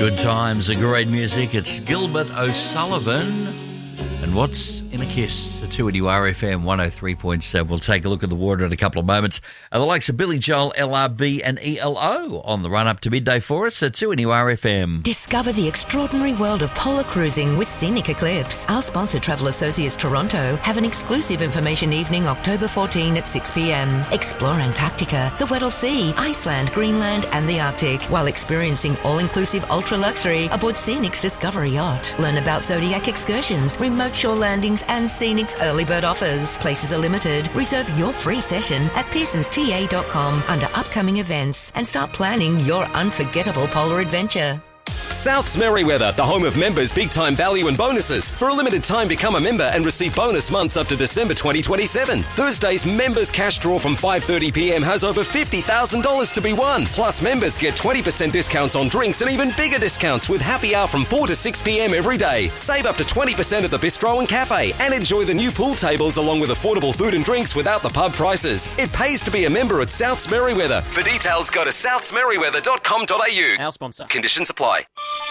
Good times and great music. It's Gilbert O'Sullivan and What's in a Kiss, a 2NURFM 103.7. We'll take a look at the water in a couple of moments. The likes of Billy Joel, LRB and ELO on the run-up to midday for us at 2NURFM. Discover the extraordinary world of polar cruising with Scenic Eclipse. Our sponsor, Travel Associates Toronto, have an exclusive information evening October 14 at 6 p.m. Explore Antarctica, the Weddell Sea, Iceland, Greenland and the Arctic while experiencing all-inclusive ultra-luxury aboard Scenic's Discovery Yacht. Learn about Zodiac excursions, remote shore landings and Scenic's early bird offers. Places are limited. Reserve your free session at pearsonsta.com under upcoming events and start planning your unforgettable polar adventure. South's Merriweather, the home of members' big-time value and bonuses. For a limited time, become a member and receive bonus months up to December 2027. Thursday's members' cash draw from 5:30 p.m. has over $50,000 to be won. Plus, members get 20% discounts on drinks and even bigger discounts with happy hour from 4 to 6 p.m. every day. Save up to 20% at the Bistro and Cafe and enjoy the new pool tables along with affordable food and drinks without the pub prices. It pays to be a member at South's Merriweather. For details, go to southsmerriweather.com.au. Our sponsor. Conditions apply.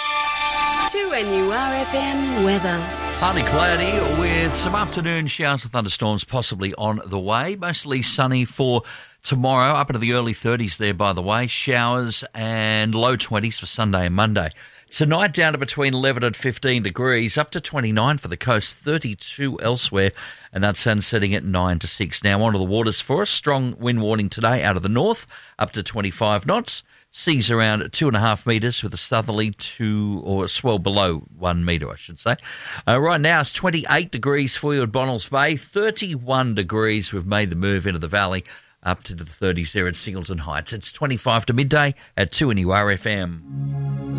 2NURFM weather. Partly cloudy with some afternoon showers and thunderstorms possibly on the way. Mostly sunny for tomorrow, up into the early 30s there, by the way. Showers and low 20s for Sunday and Monday. Tonight down to between 11 and 15 degrees, up to 29 for the coast, 32 elsewhere, and that sun setting at 9 to 6. Now onto the waters for us. Strong wind warning today out of the north, up to 25 knots. Seas around 2.5 metres with a southerly or swell below 1 metre, I should say. Right now it's 28 degrees for you at Bonnells Bay, 31 degrees. We've made the move into the valley up to the 30s there at Singleton Heights. It's 25 to midday at 2NURFM.